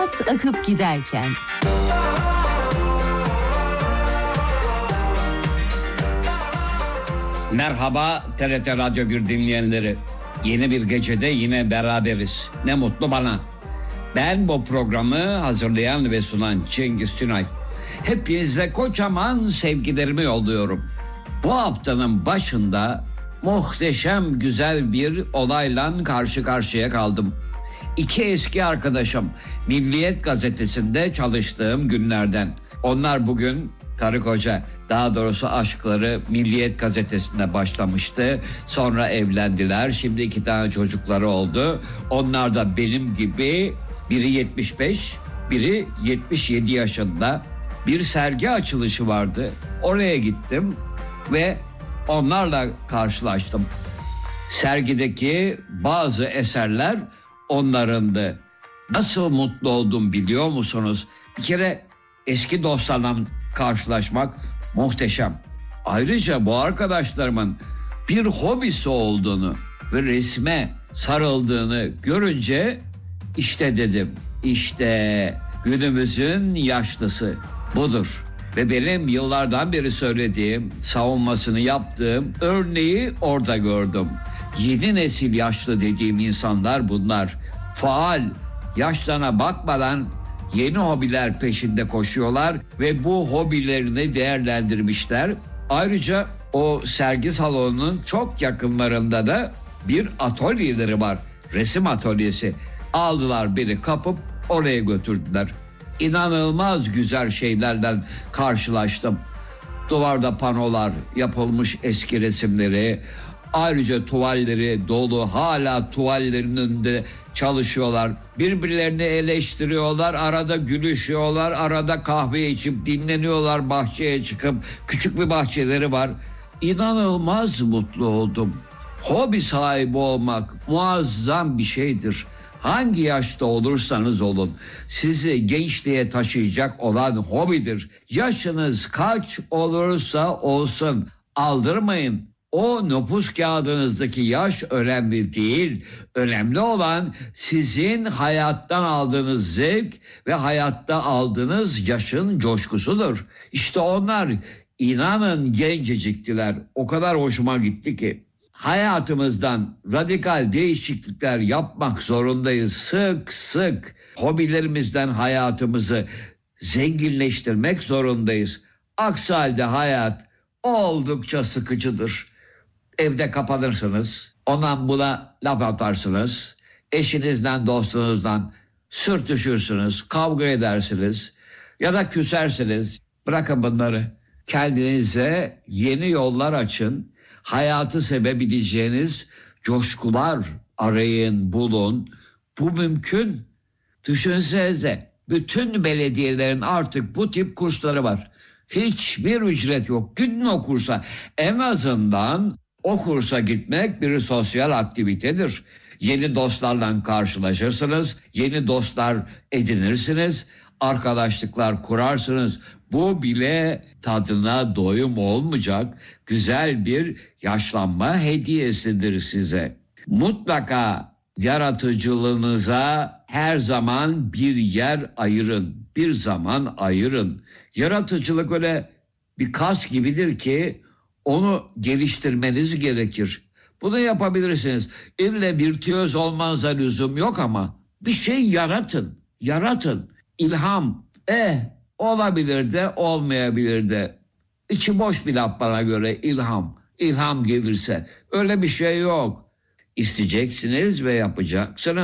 Hayat akıp giderken. Merhaba TRT Radyo 1 dinleyenleri. Yeni bir gecede yine beraberiz. Ne mutlu bana. Ben bu programı hazırlayan ve sunan Cengiz Tünay. Hepinize kocaman sevgilerimi yolluyorum. Bu haftanın başında muhteşem güzel bir olayla karşı karşıya kaldım. İki eski arkadaşım Milliyet Gazetesi'nde çalıştığım günlerden. Onlar bugün karı koca, daha doğrusu aşkları Milliyet Gazetesi'nde başlamıştı. Sonra evlendiler. Şimdi 2 tane çocukları oldu. Onlar da benim gibi, biri 75, biri 77 yaşında. Bir sergi açılışı vardı. Oraya gittim ve onlarla karşılaştım. Sergideki bazı eserler onlarındı. Nasıl mutlu oldum biliyor musunuz? Bir kere eski dostlarla karşılaşmak muhteşem. Ayrıca bu arkadaşlarımın bir hobisi olduğunu ve resme sarıldığını görünce işte dedim, işte günümüzün yaşlısı budur. Ve benim yıllardan beri söylediğim, savunmasını yaptığım örneği orada gördüm. Yeni nesil yaşlı dediğim insanlar bunlar. Faal, yaşlarına bakmadan yeni hobiler peşinde koşuyorlar ve bu hobilerini değerlendirmişler. Ayrıca o sergi salonunun çok yakınlarında da bir atölyeleri var. Resim atölyesi. Aldılar beni, kapıp oraya götürdüler. İnanılmaz güzel şeylerle karşılaştım. Duvarda panolar, yapılmış eski resimleri, ayrıca tuvalleri dolu, hala tuvallerin önünde çalışıyorlar. Birbirlerini eleştiriyorlar, arada gülüşüyorlar, arada kahve içip dinleniyorlar, bahçeye çıkıp küçük bir bahçeleri var. İnanılmaz mutlu oldum. Hobi sahibi olmak muazzam bir şeydir. Hangi yaşta olursanız olun, sizi gençliğe taşıyacak olan hobidir. Yaşınız kaç olursa olsun aldırmayın. O nüfus kağıdınızdaki yaş önemli değil. Önemli olan sizin hayattan aldığınız zevk ve hayatta aldığınız yaşın coşkusudur. İşte onlar, inanın, genceciktiler. O kadar hoşuma gitti ki. Hayatımızdan radikal değişiklikler yapmak zorundayız sık sık. Hobilerimizden hayatımızı zenginleştirmek zorundayız. Aksi halde hayat oldukça sıkıcıdır. Evde kapanırsınız, ondan buna laf atarsınız, eşinizden, dostunuzdan sürtüşürsünüz, kavga edersiniz ya da küsersiniz. Bırakın bunları. Kendinize yeni yollar açın. Hayatı sevebileceğiniz coşkular arayın, bulun. Bu mümkün. Düşünsenize, bütün belediyelerin artık bu tip kursları var. Hiçbir ücret yok. Gidin o kursa. En azından o kursa gitmek bir sosyal aktivitedir. Yeni dostlarla karşılaşırsınız, yeni dostlar edinirsiniz, arkadaşlıklar kurarsınız. Bu bile tadına doyum olmayacak güzel bir yaşlanma hediyesidir size. Mutlaka yaratıcılığınıza her zaman bir yer ayırın, bir zaman ayırın. Yaratıcılık öyle bir kas gibidir ki onu geliştirmeniz gerekir. Bunu yapabilirsiniz. İlle virtüöz olmanıza lüzum yok ama bir şey yaratın, yaratın. İlham, olabilir de olmayabilir de. İçi boş bir laf bana göre ilham. İlham gelirse öyle bir şey yok. İsteyeceksiniz ve yapacaksınız.